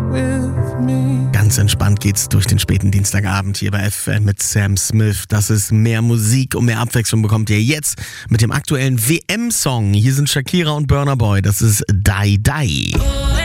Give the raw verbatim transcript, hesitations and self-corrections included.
Ganz entspannt geht's durch den späten Dienstagabend hier bei F M mit Sam Smith. Das ist mehr Musik und mehr Abwechslung bekommt ihr jetzt mit dem aktuellen W M-Song. Hier sind Shakira und Burna Boy. Das ist Die Die.